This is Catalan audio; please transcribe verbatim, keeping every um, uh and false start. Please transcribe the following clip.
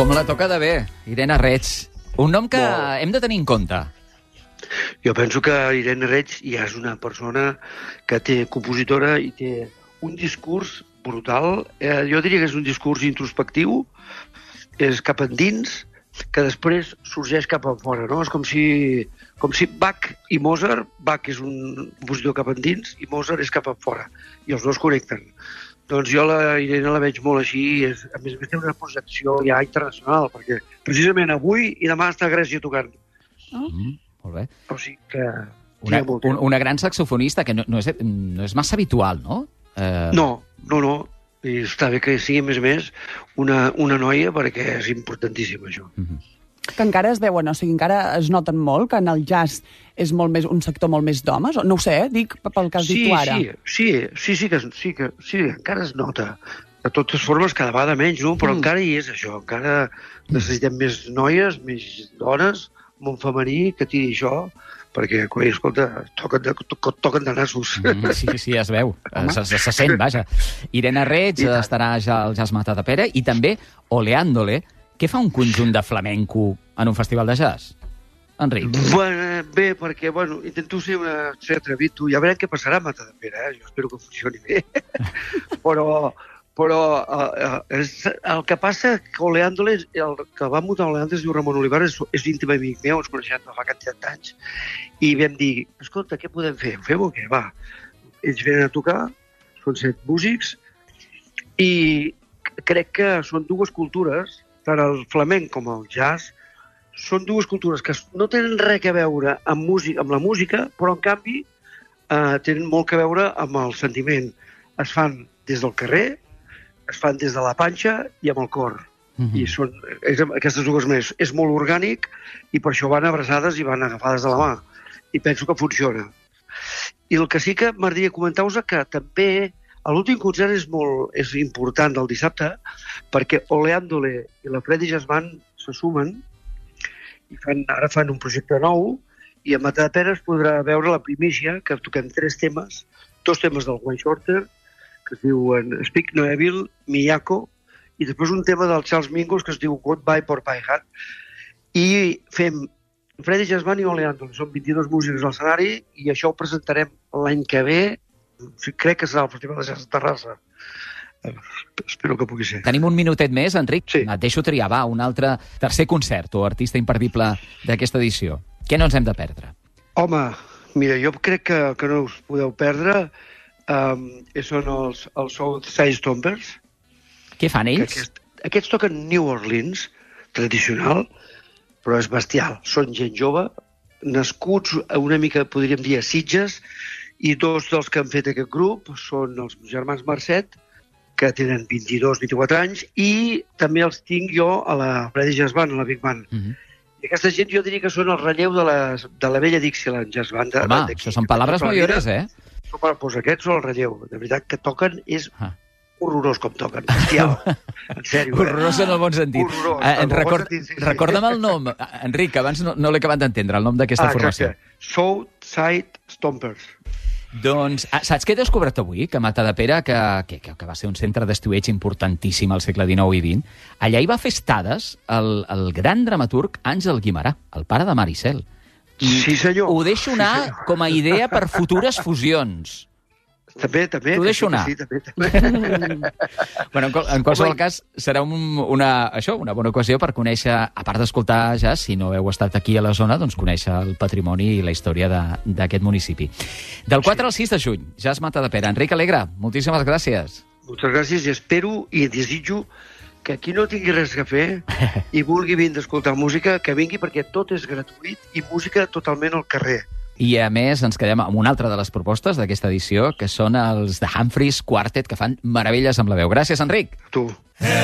Com la toca de bé, Irene Reig. Un nom que Molt. hem de tenir en compte. Jo penso que Irene Reig ja és una persona que té compositora i té un discurs brutal. Eh, jo diria que és un discurs introspectiu, és cap endins, que després sorgeix cap a fora, no? És com si, com si Bach i Mozart, Bach és un compositor cap endins i Mozart és cap a fora, i els dos connecten. Doncs jo la Irene la veig molt així, és, a més a més té una projecció ja internacional, perquè precisament avui i demà està a Grècia tocant. Oh. Mm, molt bé. O sigui que... Una, un, una gran saxofonista, que no, no, és, no és massa habitual, no? Eh... No, no, no. I està bé que sigui, a més a més, una, una noia, perquè és importantíssim, això. Mm-hmm. Que encara es veuen, o sigui, encara es noten molt que en el jazz és molt més, un sector molt més d'homes? No ho sé, eh? Dic pel que has sí, dit tu ara. Sí, sí, sí, sí, que, sí, que, sí, encara es nota. De totes formes, cada vegada menys, no? Però mm. encara hi és això. Encara necessitem més noies, més dones, món femení, que tiri això, perquè, coi, escolta, toquen de, to, toquen de nassos. Mm, sí, sí, es veu. Se, se, se sent, vaja. Irene Reig estarà ja al Jazz Matadepera i també Oleándole. Què fa un conjunt de flamenco en un festival de jazz? Enric. Bueno, bé, perquè, bueno, intento ser, una, ser atrevit. Tu ja veurem què passarà a Matadepera, eh? Jo espero que funcioni bé. però però uh, és, el que passa que Oleándole, el que va muntar Oleándole es diu Ramon Olivar, és, és íntim amic meu, ens coneixem fa quantitat d'anys, i vam dir, escolta, què podem fer? Fem o què? Va. Ells venen a tocar, són set músics, i crec que són dues cultures, tant el flamenc com el jazz, són dues cultures que no tenen res a veure amb, música, amb la música, però en canvi eh, tenen molt a veure amb el sentiment. Es fan des del carrer, es fan des de la panxa i amb el cor. Mm-hmm. I són és, aquestes dues més. És molt orgànic i per això van abraçades i van agafades de la mà. I penso que funciona. I el que sí que m'agradaria comentar-vos que també l'últim concert és molt és important del dissabte, perquè Oleándole i la Freddy Jazz Band se sumen i fan, ara fan un projecte nou, i a Matadepera es podrà veure la primícia, que toquem tres temes, dos temes del Wayne Shorter, que es diuen Speak No Evil, Miyako, i després un tema del Charles Mingus que es diu Goodbye Porcupine Hat. I fem Freddy Jazz Band i Oleándole, són vint-i-dos músics al escenari, i això ho presentarem l'any que ve, crec que serà el Festival de Jazz de Terrassa. Espero que pugui ser. Tenim un minutet més, Enric. Sí. Et deixo triar, va, un altre tercer concert o artista imperdible d'aquesta edició. Què no ens hem de perdre? Home, mira, jo crec que, que no us podeu perdre. Um, són els, els Southside Stompers. Què fan ells? Aquest, aquests toquen New Orleans, tradicional, però és bestial. Són gent jove, nascuts una mica, podríem dir, a Sitges, i dos dels que han fet aquest grup són els germans Marcet, que tenen vint-i-dos vint-i-quatre anys, i també els tinc jo a la Freddy Jazz Band, a la Big Band. Mm-hmm. I aquesta gent jo diria que són el relleu de la, de la vella Dixieland Jazz Band. Home, això són paraules mayores, eh? Doncs aquests són el relleu. De veritat que toquen és ah. horrorós com toquen. Bestial. En sèrio. Horrorós eh? en el bon sentit. Horrorós. Eh, en record, sentit, sí, sí. Recorda'm el nom, Enric, que abans no, no l'he acabat d'entendre, el nom d'aquesta ah, formació. Southside Stompers. Doncs, saps què he descobert avui? Que Matadepera, que, que, que va ser un centre d'estiueig importantíssim al segle dinou i vint, allà hi va fer estades el, el gran dramaturg Àngel Guimerà, el pare de Maricel. I sí, senyor. Ho deixo anar sí, senyor. Com a idea per futures fusions. També, també. T'ho deixo anar. Sí, també, també. Bueno, en, qual, en qualsevol cas, serà un, una, això, una bona ocasió per conèixer, a part d'escoltar jazz, si no heu estat aquí a la zona, doncs conèixer el patrimoni i la història d'aquest municipi. Del quatre sí. al sis de juny, Jazz Matadepera. Enric Alegre, moltíssimes gràcies. Moltes gràcies i espero i desitjo que qui no tingui res a fer i vulgui vindre a escoltar música, que vingui perquè tot és gratuït i música totalment al carrer. I, a més, ens quedem amb una altra de les propostes d'aquesta edició, que són els The Humphreys Quartet, que fan meravelles amb la veu. Gràcies, Enric. Tu.